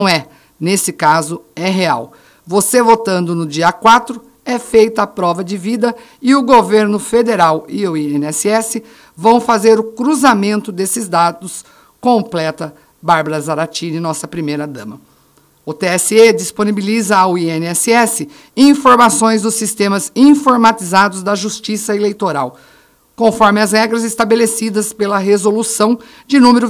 Não é, nesse caso, é real. Você votando no dia 4, é feita a prova de vida e o governo federal e o INSS vão fazer o cruzamento desses dados, completa Bárbara Zaratini, nossa primeira-dama. O TSE disponibiliza ao INSS informações dos sistemas informatizados da Justiça Eleitoral, conforme as regras estabelecidas pela Resolução de número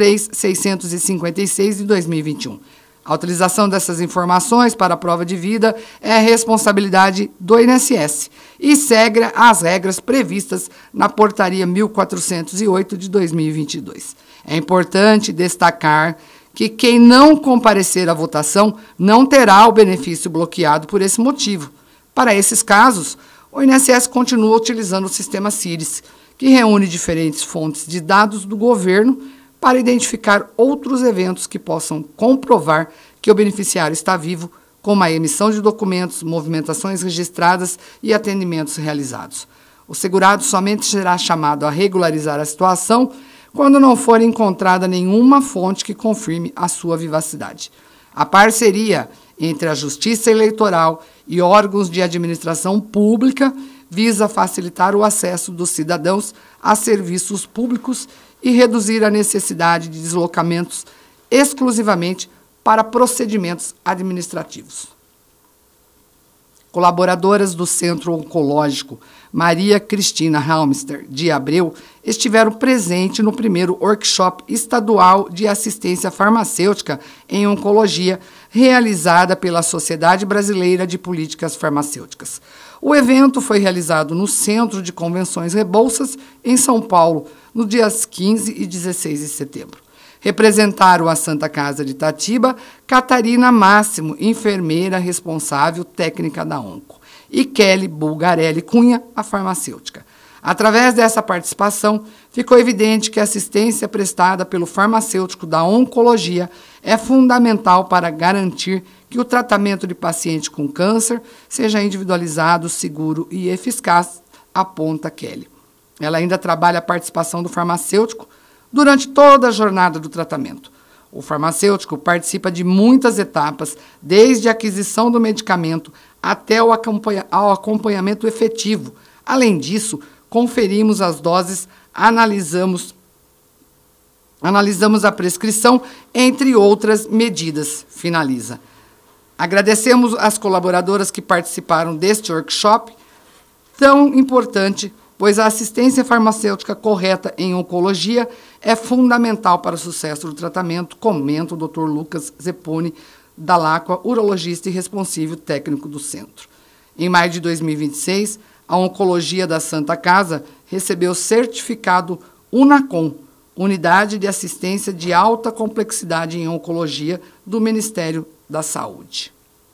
23.656 de 2021. A utilização dessas informações para a prova de vida é responsabilidade do INSS e segue as regras previstas na Portaria 1408 de 2022. É importante destacar que quem não comparecer à votação não terá o benefício bloqueado por esse motivo. Para esses casos, o INSS continua utilizando o sistema CIRES, que reúne diferentes fontes de dados do governo para identificar outros eventos que possam comprovar que o beneficiário está vivo, como a emissão de documentos, movimentações registradas e atendimentos realizados. O segurado somente será chamado a regularizar a situação quando não for encontrada nenhuma fonte que confirme a sua vivacidade. A parceria entre a Justiça Eleitoral e órgãos de administração pública visa facilitar o acesso dos cidadãos a serviços públicos e reduzir a necessidade de deslocamentos exclusivamente para procedimentos administrativos. Colaboradoras do Centro Oncológico Maria Cristina Halmster de Abreu estiveram presentes no primeiro workshop estadual de assistência farmacêutica em oncologia, realizada pela Sociedade Brasileira de Políticas Farmacêuticas. O evento foi realizado no Centro de Convenções Rebouças, em São Paulo, nos dias 15 e 16 de setembro. Representaram a Santa Casa de Itatiba, Catarina Máximo, enfermeira responsável técnica da Onco, e Kelly Bulgarelli Cunha, a farmacêutica. Através dessa participação, ficou evidente que a assistência prestada pelo farmacêutico da oncologia é fundamental para garantir que o tratamento de paciente com câncer seja individualizado, seguro e eficaz, aponta Kelly. Ela ainda trabalha a participação do farmacêutico durante toda a jornada do tratamento. O farmacêutico participa de muitas etapas, desde a aquisição do medicamento até ao acompanhamento efetivo. Além disso, conferimos as doses, analisamos a prescrição, entre outras medidas, finaliza. Agradecemos as colaboradoras que participaram deste workshop, tão importante, pois a assistência farmacêutica correta em oncologia é fundamental para o sucesso do tratamento, comenta o Dr. Lucas Zepponi, da Lacqua, urologista e responsável técnico do centro. Em maio de 2026, a Oncologia da Santa Casa recebeu certificado UNACOM, Unidade de Assistência de Alta Complexidade em Oncologia do Ministério da Saúde.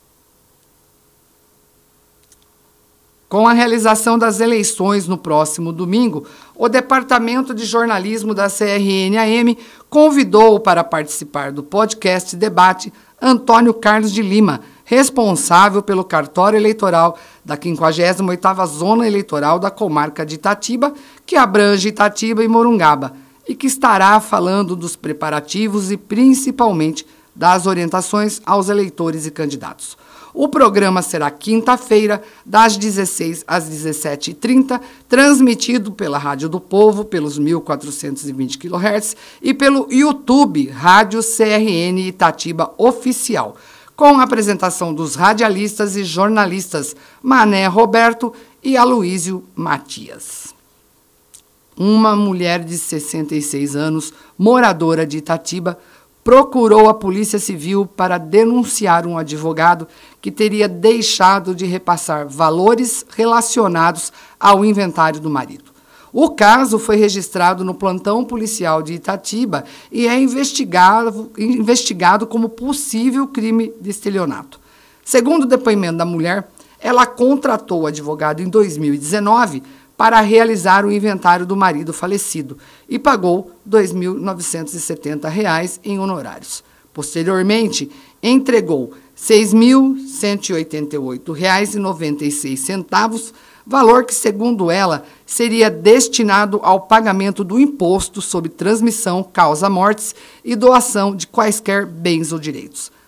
Com a realização das eleições no próximo domingo, o Departamento de Jornalismo da CRN-AM convidou para participar do podcast Debate Antônio Carlos de Lima, responsável pelo cartório eleitoral da 58ª Zona Eleitoral da comarca de Itatiba, que abrange Itatiba e Morungaba, e que estará falando dos preparativos e principalmente das orientações aos eleitores e candidatos. O programa será quinta-feira, das 16 às 17h30, transmitido pela Rádio do Povo, pelos 1.420 kHz, e pelo YouTube Rádio CRN Itatiba Oficial, com a apresentação dos radialistas e jornalistas Mané Roberto e Aloísio Matias. Uma mulher de 66 anos, moradora de Itatiba, procurou a Polícia Civil para denunciar um advogado que teria deixado de repassar valores relacionados ao inventário do marido. O caso foi registrado no plantão policial de Itatiba e é investigado como possível crime de estelionato. Segundo o depoimento da mulher, ela contratou o advogado em 2019 para realizar o inventário do marido falecido e pagou R$ 2.970 em honorários. Posteriormente, entregou R$ 6.188,96, valor que, segundo ela, seria destinado ao pagamento do imposto sobre transmissão, causa-mortes e doação de quaisquer bens ou direitos.